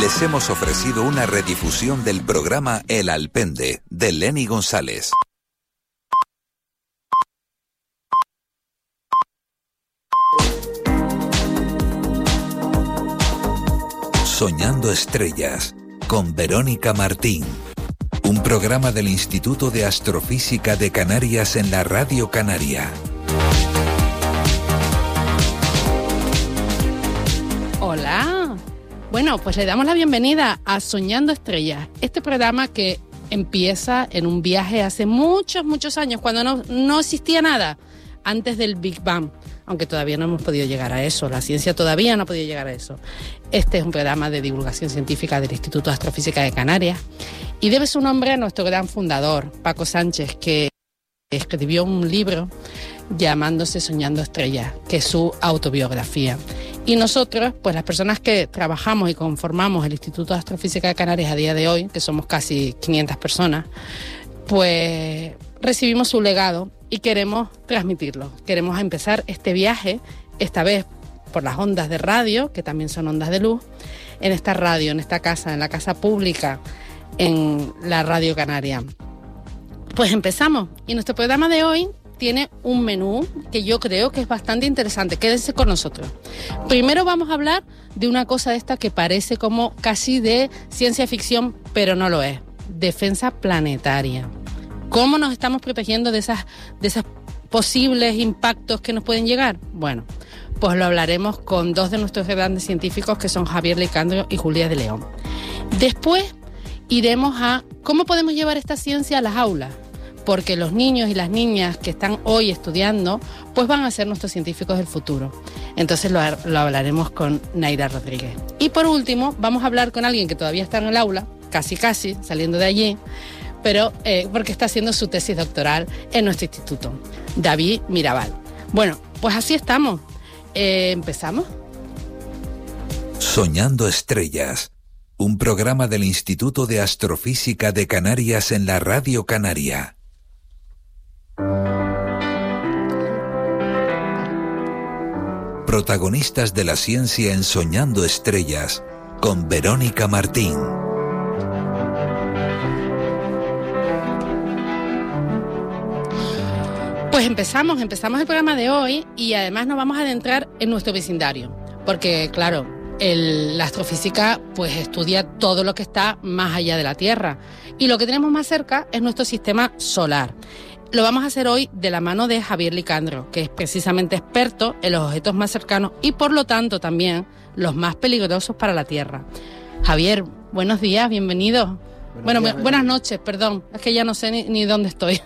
Les hemos ofrecido una redifusión del programa El Alpende, de Lenny González. Soñando Estrellas, con Verónica Martín. Un programa del Instituto de Astrofísica de Canarias en la Radio Canaria. Hola. Bueno, pues le damos la bienvenida a Soñando Estrellas, este programa que empieza en un viaje hace muchos años, cuando no existía nada, antes del Big Bang, aunque todavía no hemos podido llegar a eso, la ciencia todavía no ha podido llegar a eso. Este es un programa de divulgación científica del Instituto de Astrofísica de Canarias y debe su nombre a nuestro gran fundador, Paco Sánchez, que escribió un libro llamándose Soñando Estrellas, que es su autobiografía. Y nosotros, pues las personas que trabajamos y conformamos el Instituto de Astrofísica de Canarias a día de hoy, que somos casi 500 personas, pues recibimos su legado y queremos transmitirlo. Queremos empezar este viaje, esta vez por las ondas de radio, que también son ondas de luz, en esta radio, en esta casa, en la casa pública, en la Radio Canaria. Pues empezamos. Y nuestro programa de hoy tiene un menú que yo creo que es bastante interesante. Quédense con nosotros. Primero vamos a hablar de una cosa de esta que parece como casi de ciencia ficción, pero no lo es. Defensa planetaria. ¿Cómo nos estamos protegiendo de esas posibles impactos que nos pueden llegar? Bueno, pues lo hablaremos con dos de nuestros grandes científicos, que son Javier Licandro y Julia de León. Después iremos a cómo podemos llevar esta ciencia a las aulas, porque los niños y las niñas que están hoy estudiando, pues van a ser nuestros científicos del futuro. Entonces lo hablaremos con Naira Rodríguez. Y por último, vamos a hablar con alguien que todavía está en el aula, casi, saliendo de allí, pero porque está haciendo su tesis doctoral en nuestro instituto, David Mirabal. Bueno, pues así estamos. ¿Empezamos? Soñando Estrellas, un programa del Instituto de Astrofísica de Canarias en la Radio Canaria. Protagonistas de la ciencia en Soñando Estrellas, con Verónica Martín. Pues empezamos el programa de hoy y además nos vamos a adentrar en nuestro vecindario, porque claro, la astrofísica pues estudia todo lo que está más allá de la Tierra y lo que tenemos más cerca es nuestro sistema solar. Lo vamos a hacer hoy de la mano de Javier Licandro, que es precisamente experto en los objetos más cercanos y por lo tanto también los más peligrosos para la Tierra. Javier, buenos días, bienvenido. Buenas noches, perdón, es que ya no sé ni dónde estoy.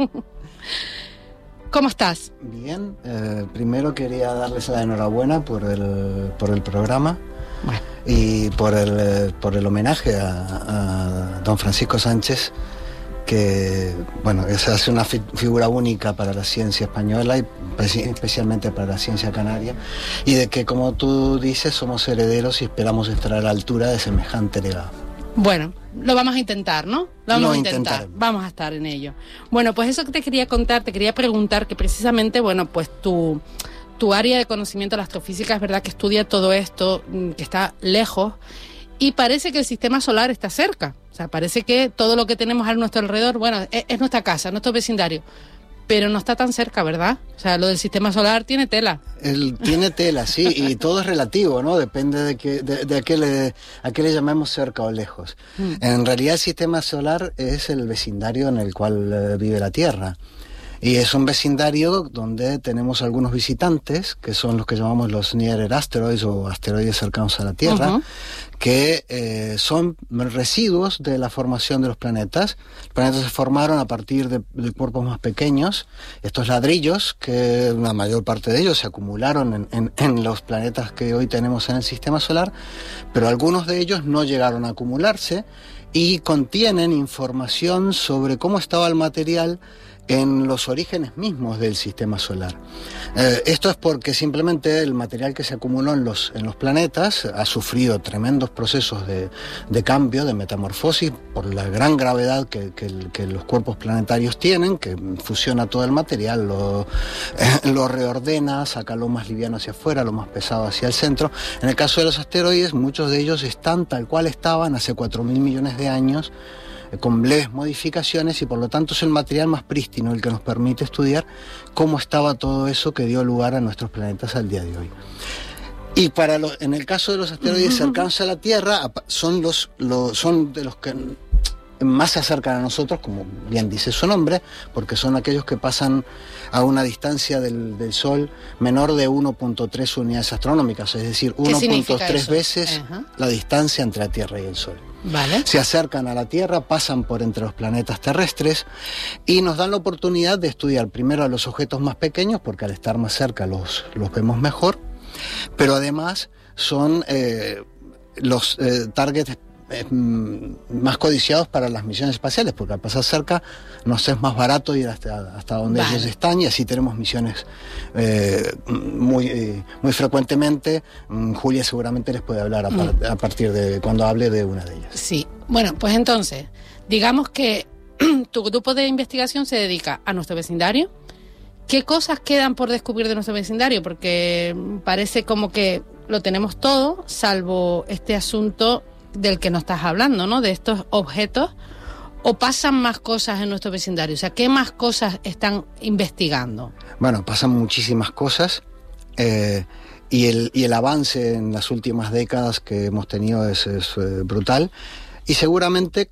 ¿Cómo estás? Bien, primero quería darles la enhorabuena por el programa. Bueno. Y por el homenaje a don Francisco Sánchez, que bueno, se hace una figura única para la ciencia española y especialmente para la ciencia canaria, y de que, como tú dices, somos herederos y esperamos estar a la altura de semejante legado. Bueno, lo vamos a intentar, ¿no? Vamos a intentar, vamos a estar en ello. Bueno, pues eso que te quería contar, te quería preguntar, que precisamente, bueno, pues tu área de conocimiento de la astrofísica es verdad que estudia todo esto, que está lejos, y parece que el sistema solar está cerca. O sea, parece que todo lo que tenemos a nuestro alrededor, bueno, es nuestra casa, nuestro vecindario, pero no está tan cerca, ¿verdad? O sea, lo del sistema solar tiene tela. Tiene tela, sí, y todo es relativo, ¿no? Depende de a qué le llamemos cerca o lejos. En realidad el sistema solar es el vecindario en el cual vive la Tierra. Y es un vecindario donde tenemos algunos visitantes, que son los que llamamos los Near Asteroids o asteroides cercanos a la Tierra, que son residuos de la formación de los planetas. Los planetas se formaron a partir de cuerpos más pequeños. Estos ladrillos, que la mayor parte de ellos se acumularon en los planetas que hoy tenemos en el sistema solar, pero algunos de ellos no llegaron a acumularse y contienen información sobre cómo estaba el material en los orígenes mismos del sistema solar. Esto es porque simplemente el material que se acumuló en los planetas ha sufrido tremendos procesos de cambio, de metamorfosis, por la gran gravedad que los cuerpos planetarios tienen, que fusiona todo el material, lo reordena, saca lo más liviano hacia afuera, lo más pesado hacia el centro. En el caso de los asteroides, muchos de ellos están tal cual estaban hace 4.000 millones de años, con leves modificaciones, y por lo tanto es el material más prístino el que nos permite estudiar cómo estaba todo eso que dio lugar a nuestros planetas al día de hoy. Y en el caso de los asteroides cercanos a la Tierra, son de los que más se acercan a nosotros, como bien dice su nombre, porque son aquellos que pasan a una distancia del Sol menor de 1.3 unidades astronómicas, es decir, 1.3 veces la distancia entre la Tierra y el Sol. Vale. Se acercan a la Tierra, pasan por entre los planetas terrestres y nos dan la oportunidad de estudiar primero a los objetos más pequeños, porque al estar más cerca los vemos mejor, pero además son los targets más codiciados para las misiones espaciales, porque al pasar cerca nos es más barato ir hasta donde ellos están, y así tenemos misiones muy frecuentemente. Julia seguramente les puede hablar a partir de cuando hable de una de ellas. Sí, bueno, pues entonces, digamos que tu grupo de investigación se dedica a nuestro vecindario. ¿Qué cosas quedan por descubrir de nuestro vecindario? Porque parece como que lo tenemos todo, salvo este asunto del que nos estás hablando, ¿no? De estos objetos, ¿o pasan más cosas en nuestro vecindario? O sea, ¿qué más cosas están investigando? Bueno, pasan muchísimas cosas, y el avance en las últimas décadas que hemos tenido es brutal. Y seguramente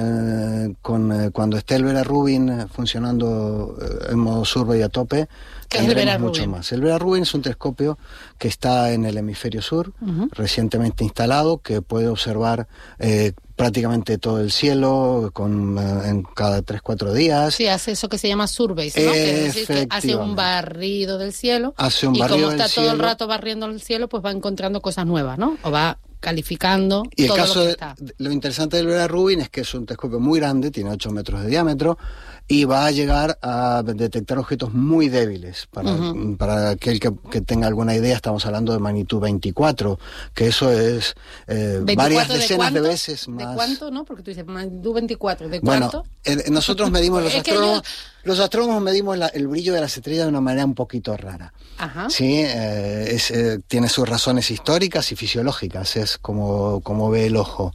cuando esté el Vera Rubin funcionando en modo survey a tope, tendremos mucho más. El Vera Rubin es un telescopio que está en el hemisferio sur, recientemente instalado, que puede observar prácticamente todo el cielo en cada 3-4 días. Sí, hace eso que se llama surveys, ¿no? Que es decir, que hace un barrido del cielo. Y como está todo el rato barriendo el cielo, pues va encontrando cosas nuevas, ¿no? O va calificando y el todo caso lo que está. Lo interesante del Vera Rubin es que es un telescopio muy grande, tiene 8 metros de diámetro, y va a llegar a detectar objetos muy débiles. Para aquel que tenga alguna idea, estamos hablando de magnitud 24, que eso es varias decenas de veces más. ¿De cuánto, no? Porque tú dices magnitud 24, ¿de cuánto? Bueno, nosotros medimos, los astrónomos medimos el brillo de las estrellas de una manera un poquito rara. Ajá. Sí, tiene sus razones históricas y fisiológicas, es como ve el ojo.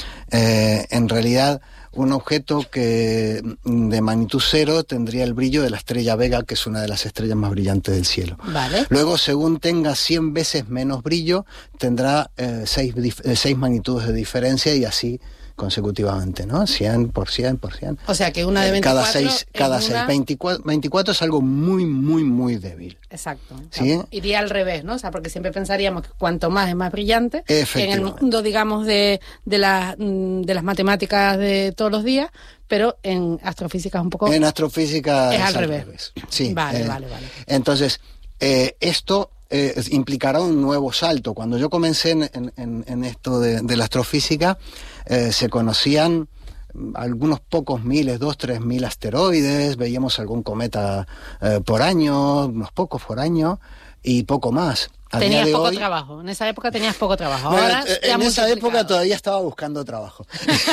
En realidad, un objeto que de magnitud 0 tendría el brillo de la estrella Vega, que es una de las estrellas más brillantes del cielo. Vale. Luego, según tenga 100 veces menos brillo, tendrá 6 magnitudes de diferencia, y así consecutivamente, ¿no? 100 por 100 por 100. O sea que una de 24 cada 6. 24 es algo muy, muy, muy débil. Exacto. ¿Sí? Iría al revés, ¿no? O sea, porque siempre pensaríamos que cuanto más es más brillante. En el mundo, digamos, de las matemáticas de todos los días, pero en astrofísica es un poco... En astrofísica es al revés. Sí. Vale. Entonces, esto implicará un nuevo salto. Cuando yo comencé en esto de la astrofísica, se conocían algunos pocos miles, 2-3 mil asteroides, veíamos algún cometa por año, unos pocos por año, y poco más. Tenías poco trabajo, en esa época tenías poco trabajo. Ahora en esa época todavía estaba buscando trabajo.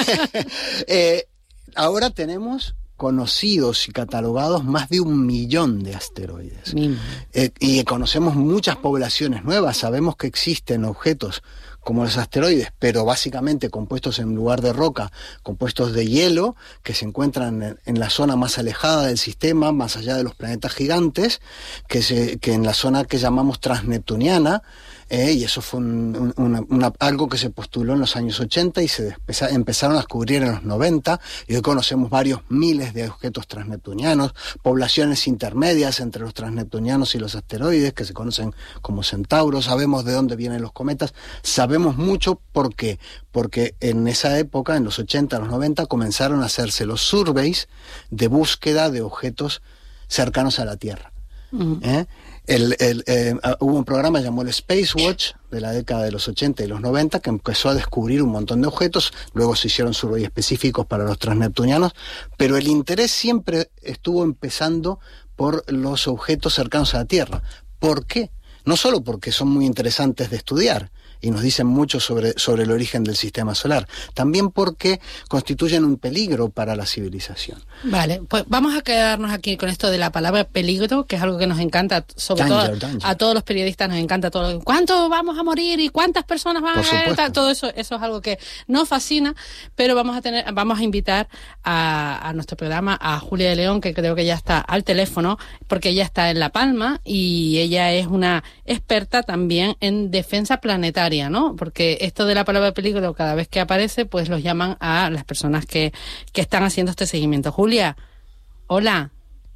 Ahora tenemos conocidos y catalogados más de 1 millón de asteroides. Y conocemos muchas poblaciones nuevas, sabemos que existen objetos como los asteroides, pero básicamente compuestos en lugar de roca, compuestos de hielo, que se encuentran en la zona más alejada del sistema, más allá de los planetas gigantes, que en la zona que llamamos transneptuniana, y eso fue algo que se postuló en los años 80 y se empezaron a descubrir en los 90, y hoy conocemos varios miles de objetos transneptunianos, poblaciones intermedias entre los transneptunianos y los asteroides, que se conocen como centauros. Sabemos de dónde vienen los cometas, sabemos mucho. ¿Por qué? Porque en esa época, en los 80, los 90, comenzaron a hacerse los surveys de búsqueda de objetos cercanos a la Tierra. Hubo un programa llamado el Space Watch de la década de los 80 y los 90 que empezó a descubrir un montón de objetos. Luego se hicieron surveys específicos para los transneptunianos, pero el interés siempre estuvo empezando por los objetos cercanos a la Tierra. ¿Por qué? No solo porque son muy interesantes de estudiar y nos dicen mucho sobre el origen del sistema solar, también porque constituyen un peligro para la civilización. Vale, pues vamos a quedarnos aquí con esto de la palabra peligro, que es algo que nos encanta, sobre todo a todos los periodistas nos encanta todo. ¿Cuánto vamos a morir y cuántas personas van a morir? Todo eso es algo que nos fascina, pero vamos a invitar a nuestro programa a Julia de León, que creo que ya está al teléfono, porque ella está en La Palma y ella es una experta también en defensa planetaria, ¿no? Porque esto de la palabra peligro, cada vez que aparece, pues los llaman a las personas que están haciendo este seguimiento. Julia, hola.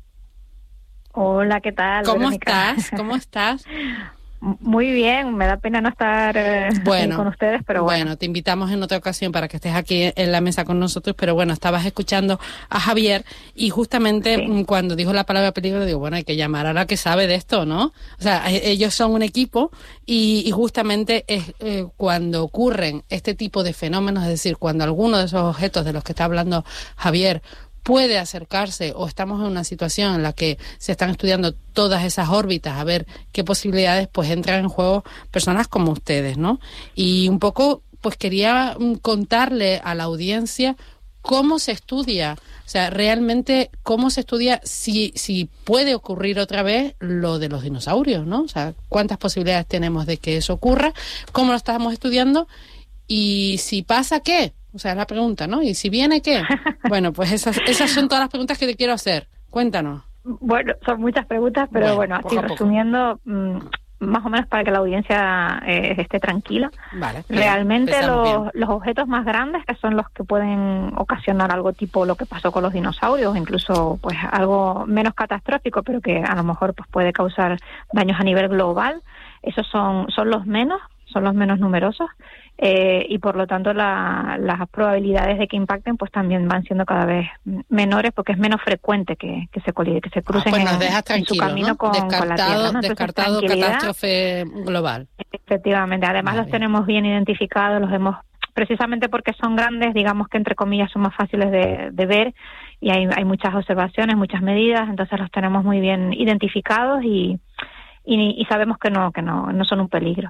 Hola, ¿qué tal? ¿Cómo Verónica? estás? ¿Cómo estás? Muy bien, me da pena no estar con ustedes, pero bueno. Bueno, te invitamos en otra ocasión para que estés aquí en la mesa con nosotros, pero bueno, estabas escuchando a Javier y justamente cuando dijo la palabra peligro, digo, bueno, hay que llamar a la que sabe de esto, ¿no? O sea, ellos son un equipo y justamente es cuando ocurren este tipo de fenómenos, es decir, cuando alguno de esos objetos de los que está hablando Javier puede acercarse o estamos en una situación en la que se están estudiando todas esas órbitas a ver qué posibilidades, pues entran en juego personas como ustedes, ¿no? Y un poco, pues quería contarle a la audiencia cómo se estudia, o sea, realmente cómo se estudia si puede ocurrir otra vez lo de los dinosaurios, ¿no? O sea, cuántas posibilidades tenemos de que eso ocurra, cómo lo estamos estudiando y si pasa, ¿qué? O sea, es la pregunta, ¿no? ¿Y si viene qué? Bueno, pues esas son todas las preguntas que te quiero hacer. Cuéntanos. Bueno, son muchas preguntas, pero bueno, así resumiendo, más o menos para que la audiencia esté tranquila. Vale. Realmente los objetos más grandes, que son los que pueden ocasionar algo tipo lo que pasó con los dinosaurios, incluso pues algo menos catastrófico, pero que a lo mejor pues puede causar daños a nivel global, esos son los menos numerosos. Y por lo tanto las probabilidades de que impacten pues también van siendo cada vez menores porque es menos frecuente que se crucen pues nos dejas en su camino, ¿no? con la Tierra, ¿no? Descartado catástrofe global. Efectivamente, además los tenemos bien identificados, los hemos, precisamente porque son grandes, digamos que entre comillas son más fáciles de ver y hay muchas observaciones, muchas medidas, entonces los tenemos muy bien identificados y sabemos que no son un peligro.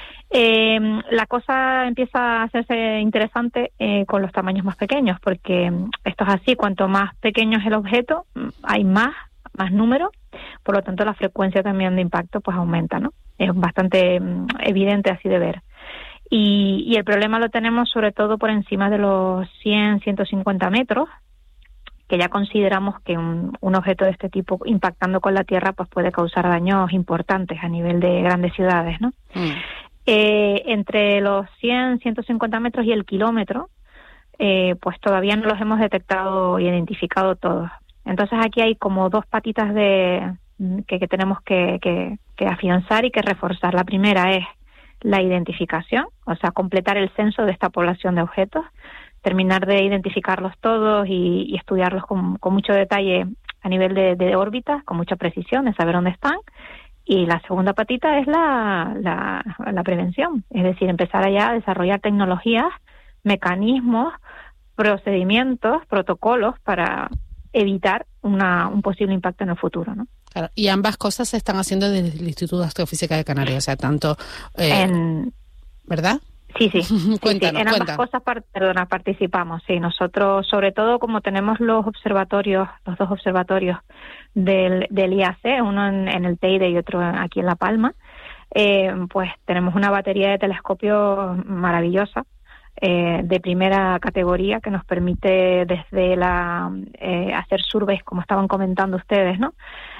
La cosa empieza a hacerse interesante con los tamaños más pequeños, porque esto es así, cuanto más pequeño es el objeto, hay más número, por lo tanto la frecuencia también de impacto pues aumenta, ¿no? Es bastante evidente así de ver. Y el problema lo tenemos sobre todo por encima de los 100-150 metros, que ya consideramos que un objeto de este tipo impactando con la Tierra pues puede causar daños importantes a nivel de grandes ciudades, ¿no? Entre los 100-150 metros y el kilómetro, pues todavía no los hemos detectado y identificado todos. Entonces aquí hay como dos patitas que tenemos que afianzar y que reforzar. La primera es la identificación, o sea, completar el censo de esta población de objetos, terminar de identificarlos todos y estudiarlos con mucho detalle a nivel de órbitas, con mucha precisión, de saber dónde están. Y la segunda patita es la prevención, es decir, empezar allá a desarrollar tecnologías, mecanismos, procedimientos, protocolos para evitar un posible impacto en el futuro, ¿no? Claro, y ambas cosas se están haciendo desde el Instituto de Astrofísica de Canarias, o sea, tanto... ¿verdad? Sí. Cuéntanos, en ambas cosas participamos, sí. Nosotros, sobre todo, como tenemos los dos observatorios del IAC, uno en el Teide y otro aquí en La Palma, pues tenemos una batería de telescopios maravillosa, de primera categoría, que nos permite desde hacer surveys, como estaban comentando ustedes, ¿no?